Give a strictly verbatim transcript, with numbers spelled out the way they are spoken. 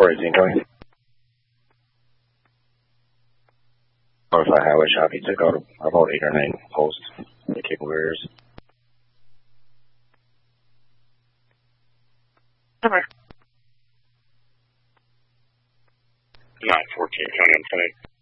four eighteen coming. Northside Highway shop, you took out about eight or nine posts. The cable barriers. Over. nine fourteen, coming in tonight.